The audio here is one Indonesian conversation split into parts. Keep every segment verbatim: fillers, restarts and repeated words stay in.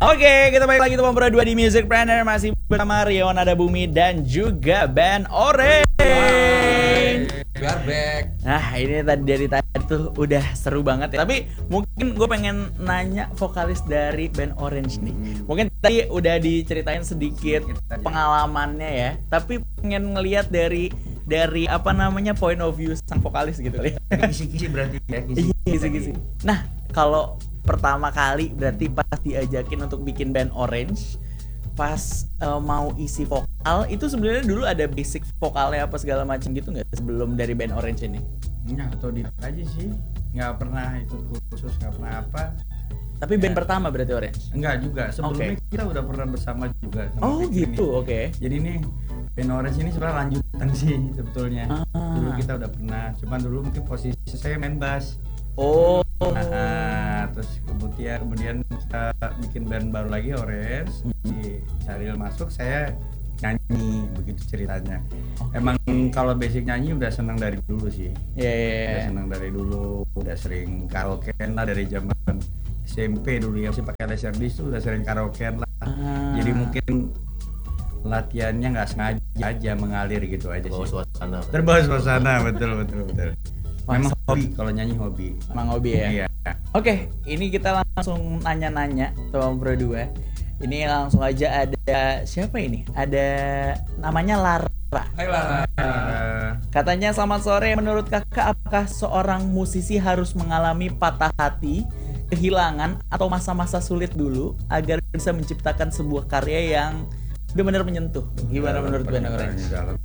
Oke, kita balik lagi teman berdua di Music Planner. Masih bersama Rio Nada Bumi dan juga band Orange. We are back. Nah, ini tadi dari tadi tuh udah seru banget ya. Tapi mungkin gue pengen nanya vokalis dari band Orange nih. Mungkin tadi udah diceritain sedikit pengalamannya ya. Tapi pengen ngelihat dari dari apa namanya point of view sang vokalis gitu ya. Kisi-kisi berarti ya. Kisi-kisi. Nah, kalau pertama kali berarti pas diajakin untuk bikin band Orange, pas uh, mau isi vokal itu sebenarnya dulu ada basic vokalnya apa segala macam gitu nggak sebelum dari band Orange ini? Nggak, atau di aja sih, nggak pernah ikut kursus, nggak pernah apa. Tapi band ya. Pertama berarti Orange? Enggak juga, sebelumnya okay. Kita udah pernah bersama juga sama oh gitu, oke okay. Jadi nih band Orange ini sebenarnya lanjutan sih sebetulnya. ah. Dulu kita udah pernah, cuman dulu mungkin posisi saya main bass. Oh. Nah, terus kemudian kemudian kita bikin band baru lagi Orange. Si Syaril masuk, saya nyanyi, begitu ceritanya. Emang kalau basic nyanyi udah senang dari dulu sih. Iya yeah, yeah, yeah. Udah senang dari dulu, udah sering karaokean lah dari zaman S M P dulu ya, masih pakai laser disc tuh udah sering karaokean lah. Ah. Jadi mungkin latihannya nggak sengaja aja mengalir gitu aja terbawa sih. Suasana. Terbawa suasana, betul betul betul. Memang hobi, kalau nyanyi hobi. Emang hobi ya? Iya. Oke, ini kita langsung nanya-nanya teman berdua. Ini langsung aja ada siapa ini? Ada namanya Lara. Hai Lara. Katanya selamat sore, menurut kakak apakah seorang musisi harus mengalami patah hati, kehilangan, atau masa-masa sulit dulu agar bisa menciptakan sebuah karya yang benar-benar menyentuh? Gimana dalam, menurut band Orange?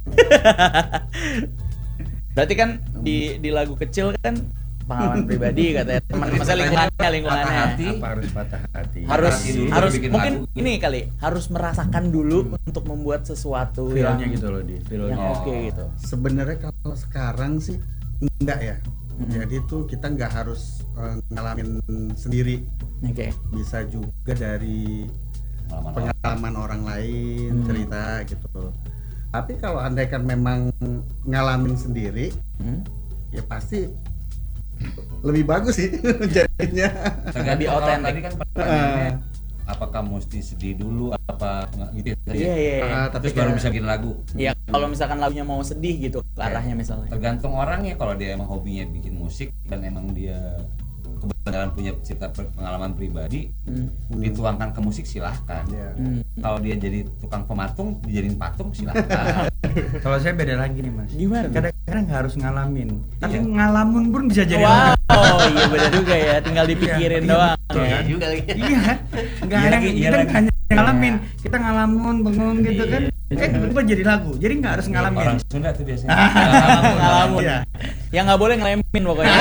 Berarti kan di di lagu kecil kan pengalaman pribadi katanya teman, masa lingkungannya lingkungannya hati, apa harus patah hati? Harus dulu, harus mungkin lagu. Ini kali harus merasakan dulu hmm. untuk membuat sesuatu feelnya gitu loh di feelnya. Yang oke okay gitu. Sebenarnya kalau sekarang sih enggak ya. Hmm. Jadi tuh kita nggak harus uh, ngalamin sendiri. Oke. Okay. Bisa juga dari pengalaman, pengalaman orang lain hmm. cerita gitu. Tapi kalau andaikan memang ngalamin sendiri, hmm? ya pasti lebih bagus sih jadinya. Lebih otentik. Tadi kan pertanyaannya, uh, apakah mesti sedih dulu apa gitu ya? Iya iya. Uh, tapi baru bisa bikin lagu. Iya, kalau misalkan lagunya mau sedih gitu, ke arahnya misalnya. Tergantung orangnya, kalau dia emang hobinya bikin musik dan emang dia kebetulan punya cerita pengalaman pribadi, hmm. dituangkan ke musik silahkan. Yeah. Hmm. Kalau dia jadi tukang pematung, dijadiin patung silahkan. Kalau saya beda lagi nih mas. Gimana? Kadang-kadang nggak harus ngalamin, iya. tapi ngalamun pun bisa jadi. Wow. Oh iya benar juga ya, tinggal dipikirin iya, doang. Iya, ya. juga lagi. Iya, nggak ada kita hanya ngalamin, kita ngalamun, bengong gitu kan. Eh tiba-tiba jadi lagu, jadi nggak harus ngalamin. Orang Sunda tuh biasanya. ngalamun, ngalamun. Ya. Yang nggak boleh ngelemin pokoknya.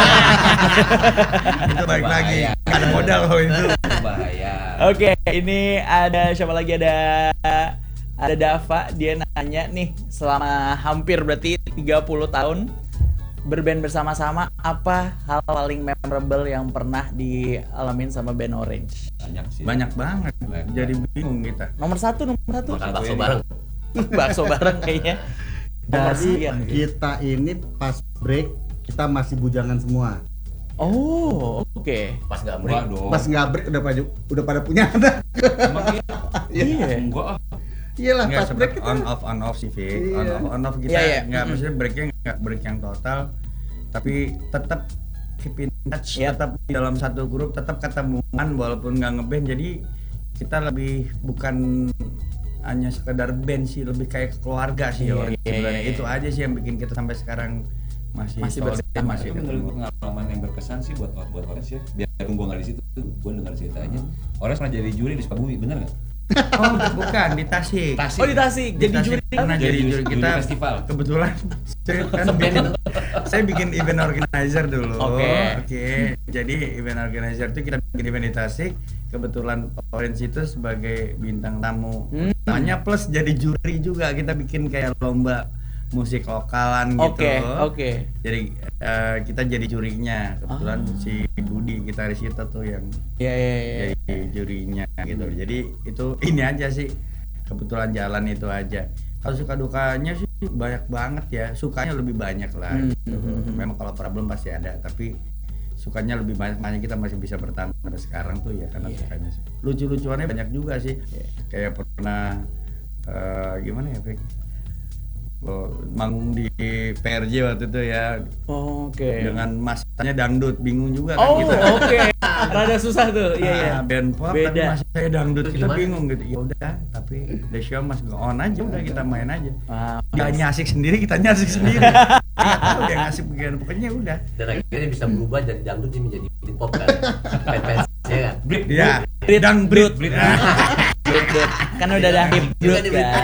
Itu baik lagi, ada modal loh itu. Bahaya. Oke, ini ada siapa lagi, ada ada Dava, dia nanya nih, selama hampir berarti tiga puluh tahun berband bersama-sama, apa hal paling memorable yang pernah dialamin sama band Orange? Banyak sih. Banyak banget. Banyak. Jadi bingung kita. Nomor satu, nomor satu. Makan bakso bareng. Bakso bareng kayaknya. Jadi kita ini pas break kita masih bujangan semua. Oh, oke. Okay. Pas nggak break dong. Pas nggak break udah pada udah pada punya anak. Emang iya? Iya. Enggak ah. Iyalah pas break kita on off on off sih, Vic. Iya. On off on off kita yeah, yeah. nggak, maksudnya breaknya nggak break yang total, tapi tetap keep in touch, yeah. tetap di dalam satu grup, tetap ketemuan walaupun nggak ngeband. Jadi kita lebih bukan hanya sekedar band sih, lebih kayak keluarga sih yeah, yeah, sebenarnya. Yeah. Itu aja sih yang bikin kita sampai sekarang masih masih solid, bersama. masih menurut pengalaman yang berkesan sih buat buat Orange ya. Biarpun gua nggak di situ, gua dengar ceritanya. Orange pernah jadi juri di Sukabumi, bener nggak? Oh bukan, di Tasik. Tasik. Oh di Tasik, jadi Tasik juri. Pernah jadi juri kita juri festival. Kebetulan saya kan bikin, saya bikin event organizer dulu. Oke. Okay. Oke. Okay. Jadi event organizer itu kita bikin event di Tasik. Kebetulan Orange itu sebagai bintang tamu. Hmm. Namanya plus jadi juri juga. Kita bikin kayak lomba musik lokalan gitu. Oke, okay, oke. Okay. Jadi uh, kita jadi jurinya. Kebetulan ah. si Budi gitaris kita tuh yang yeah, yeah, yeah. jadi jurinya gitu. Hmm. Jadi itu ini aja sih. Kebetulan jalan itu aja. Kalau suka dukanya sih banyak banget ya. Sukanya lebih banyak lah. Hmm. Gitu. Memang kalau problem pasti ada, tapi sukanya lebih banyak, makanya kita masih bisa bertahan sampai sekarang tuh ya karena yeah. sukanya sih. Lucu-lucuannya banyak juga sih. Yeah. Kayak pernah uh, gimana ya, Pek? Oh, manggung di P R J waktu itu ya. Oh, oke. Okay. Dengan masanya dangdut, bingung juga kan oh, kita. Oh, oke. Okay. Rada susah tuh. Iya, iya. Nah, band pop beda. tapi masanya dangdut, kita gimana? Bingung gitu. Ya udah, tapi the show must go on aja, udah kita main aja. Ah, dia nyasik sendiri, kita nyasik sendiri. Enggak tahu dia ngasih bagian pokoknya udah. Dan akhirnya bisa berubah dari dangdut menjadi beat pop kan. Fans-fansnya kan. Brit. Ya. Dangdut. Brit. Kan udah ada hip kan.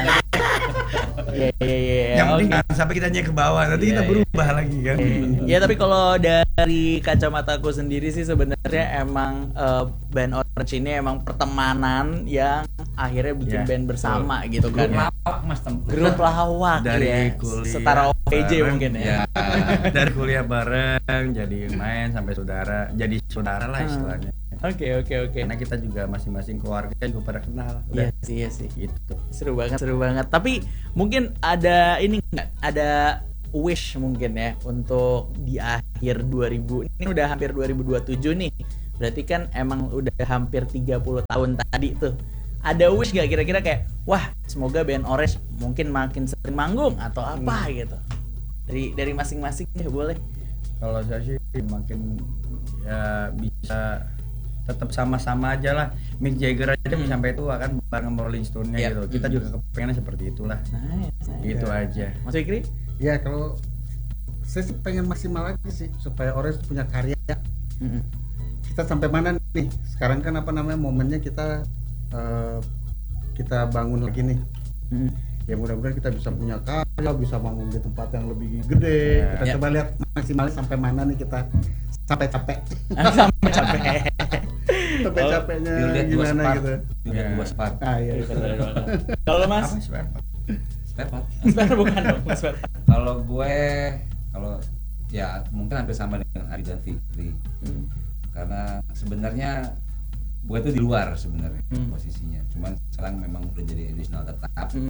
Iya iya iya. Yang penting okay. Sampai kita nyek ke bawah, nanti yeah, kita berubah yeah. lagi kan. Ya tapi kalau dari kacamataku sendiri sih sebenarnya emang uh, band Orange ini emang pertemanan yang akhirnya bikin yeah. band bersama gitu kan. Grup lawak Mas Tempur. Grup lawak dari ya. Kuliah. Setara O P J mungkin ya. ya. Dari kuliah bareng jadi main sampai saudara, jadi saudara lah istilahnya. Oke okay, oke okay, oke. Okay. Karena kita juga masing-masing keluarga juga pada kenal. Iya sih iya sih. Gitu. Seru banget seru banget. Tapi mungkin ada ini nggak? Ada wish mungkin ya untuk di akhir dua ribu ini udah hampir dua ribu dua puluh tujuh nih. Berarti kan emang udah hampir tiga puluh tahun tadi tuh. Ada wish nggak kira-kira kayak wah semoga band Orange mungkin makin sering manggung atau apa hmm. gitu. Dari dari masing-masing ya boleh. Kalau saya sih makin ya bisa tetap sama-sama aja lah. Mick Jagger aja hmm. sampai tua kan bareng Rolling Stone-nya yep. gitu. Kita hmm. juga kepengennya seperti itulah. Nice, nice. Gitu ya. Aja. Mas Fikri? Ya kalau saya sih pengen maksimal lagi sih supaya Orange punya karya. Hmm. Kita sampai mana nih? Sekarang kan apa namanya momennya kita uh, kita bangun lagi nih. Hmm. Ya mudah-mudahan kita bisa punya karya, bisa bangun di tempat yang lebih gede. Ya. Kita ya. Coba lihat maksimal sampai mana nih kita sampai capek. Sampai capek. Sampai oh, capeknya gimana gitu. Dilihat dua spar. Ah iya. Kalau Mas? Apa spare part? Spare part. Spare bukan dong, spare part. Kalau gue kalau ya mungkin hampir sama dengan Ari dan Fikri. Hmm. Karena sebenarnya gue tuh di luar sebenarnya hmm. posisinya. Cuman sekarang memang udah jadi additional tetap. Hmm.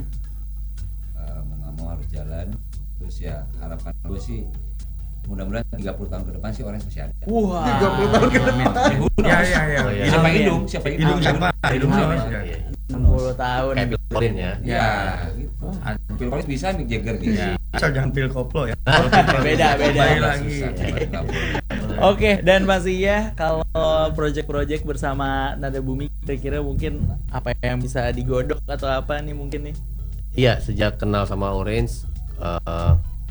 Uh, mau nggak mau harus jalan. Terus ya harapan gue sih mudah-mudahan tiga puluh tahun ke depan sih Orange masih ada. Wah. tiga puluh tahun ke depan. Ya ya ya. Siapa hidung? Siapa hidung? Siapa? Hidung siapa? enam puluh tahun. Kayak Bill Collins ya. Ya, gitu. Bill Collins bisa, Mick Jagger bisa. Asal jangan pil koplo ya. Beda beda. Lagi. Oke, dan Mas Iya, kalau project-project bersama Nada Bumi kira-kira mungkin apa yang bisa digodok atau apa nih mungkin nih? Iya, sejak kenal sama Orange uh,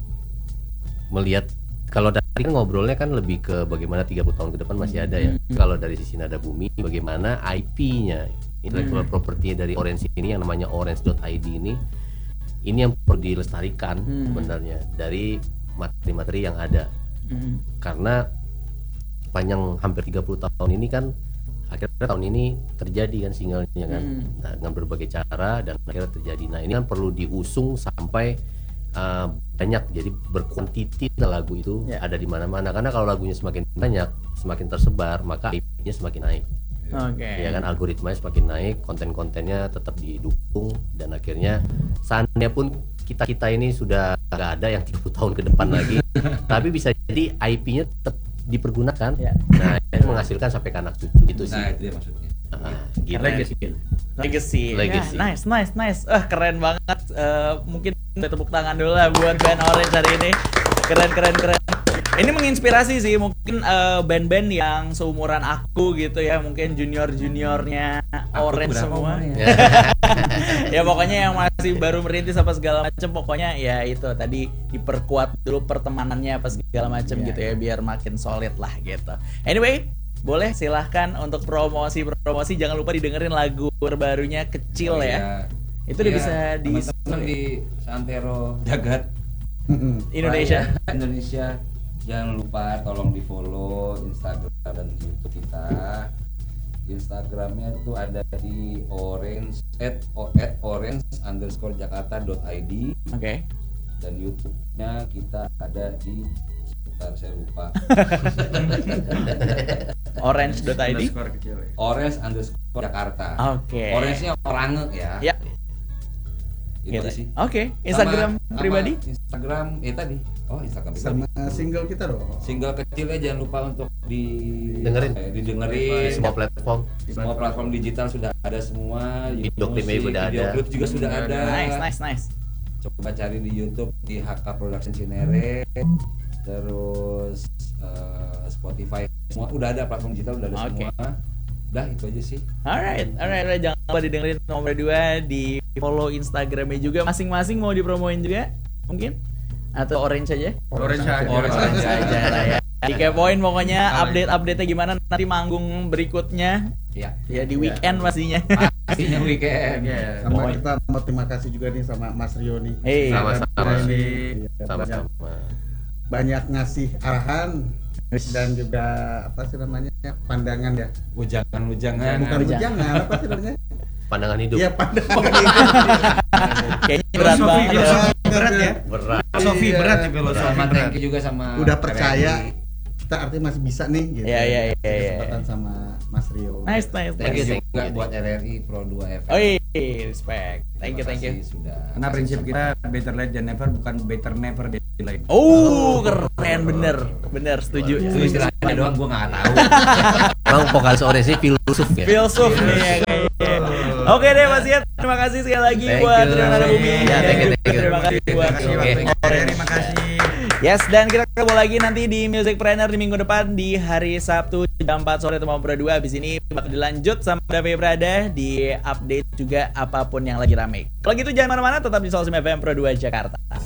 melihat kalau dari kan ngobrolnya kan lebih ke bagaimana tiga puluh tahun ke depan masih ada ya. Hmm. Kalau dari sisi Nada Bumi bagaimana I P-nya, intellectual hmm. property dari Orange ini yang namanya orange dot i d ini ini yang perlu dilestarikan hmm. sebenarnya dari materi-materi yang ada. Hmm. Karena panjang hampir tiga puluh tahun ini kan akhirnya tahun ini terjadi kan singlenya kan. Hmm. Nah, dengan berbagai cara dan akhirnya terjadi. Nah, ini kan perlu diusung sampai Uh, banyak, jadi berkuantiti lagu itu yeah. ada di mana-mana, karena kalau lagunya semakin banyak semakin tersebar maka I P-nya semakin naik. Okay. Ya kan, algoritmanya semakin naik, konten-kontennya tetap didukung dan akhirnya seandainya pun kita-kita ini sudah nggak ada yang tiga puluh tahun ke depan lagi tapi bisa jadi I P-nya tetap dipergunakan. Yeah. Nah, itu menghasilkan sampai ke anak cucu itu sih. Nah, itu dia maksudnya. Uh, gitu. Legacy. Legacy. Legacy. Ya, nice, nice, nice. Ah, uh, keren banget. Uh, mungkin tepuk tangan dulu lah buat band Orange hari ini. Keren, keren, keren. Ini menginspirasi sih mungkin uh, band-band yang seumuran aku gitu ya, mungkin junior-juniornya Orange semua. Ya? Ya pokoknya yang masih baru merintis apa segala macam, pokoknya ya itu tadi diperkuat dulu pertemanannya apa segala macam yeah. gitu ya, biar makin solid lah gitu. Anyway, boleh silahkan untuk promosi-promosi, jangan lupa didengerin lagu terbarunya Kecil oh, ya. Iya. Itu udah iya, bisa di teman-teman di Santero Jagat Indonesia. Raya, Indonesia. Jangan lupa tolong di follow Instagram dan YouTube kita. Instagramnya itu ada di orange at, at orange underscore jakarta dot i d. Oke. Okay. Dan YouTube-nya kita ada di sebentar saya lupa. orange dot i d. Orange underscore Jakarta. Oke. Okay. Orange-nya orangnya ya. Ya. Itu Gitu. sih. Oke, Instagram Sama- sama pribadi? Instagram ya tadi. Oh, Instagram pribadi. Sama single kita dong. Single kecilnya jangan lupa untuk di Dengerin. eh, didengerin. Di semua platform. Semua platform digital sudah ada semua. Video YouTube klipnya musik, udah video ada. klip juga sudah ada. Nice, nice, nice. Coba cari di YouTube di H K Production Cinere, terus eh, Spotify, semua udah ada, platform digital udah ada Oke. semua. Udah itu aja sih. Alright, alright, alright. Jangan lupa didengerin nomor dua, di follow Instagramnya juga. Masing-masing mau dipromoin juga mungkin? Atau Orange aja? Orange aja. Orange aja. aja lah ya. Dikepoin pokoknya update-update-nya gimana nanti manggung berikutnya. Iya. Ya di weekend pastinya. Pastinya weekend. Iya. Sama kita mau terima kasih juga nih sama Mas Rio nih. Hey, Sama-sama. Ini Iya, banyak, Sama-sama. banyak ngasih arahan dan juga apa sih namanya pandangan ya. Ujangan-ujangan. Bukan Ujangan. ujangan apa sih namanya? Pandangan hidup. Iya pandangan. kayaknya berat Filosofi, banget. filosofi berat ya. Berat. Filosofi Iya. berat ya, filosofi Sama berat. thank you juga sama Udah percaya R R I. kita artinya masih bisa nih gitu. Iya, iya, iya, Kasih iya. Kesempatan sama Mas Rio. Nice, nice, Thank you nice. juga buat R R I Pro dua F M. Oh iya, respect. Thank you, Terima thank you. kasih sudah. Karena prinsip kita better late than never, bukan better never than late. Oh, keren bener. Bener, setuju. Itu istilahnya doang gua nggak tahu. Emang vokalis Orange ini filsuf ya. Filsuf nih ya kayaknya. Oke deh Mas Ian, terima kasih sekali lagi Thank buat you. Terima Nada Bumi. Ya, Dan thank you, juga thank you. Terima kasih Terima buat kasih Oke. waktunya. Orange. Terima kasih. Yes, dan kita ketemu lagi nanti di Music Planner di minggu depan di hari Sabtu jam empat sore Tempat Pro dua. Habis ini bakal dilanjut sama David Prada di update juga apapun yang lagi rame. Kalau gitu jangan mana-mana, tetap di Soul F M Pro dua Jakarta.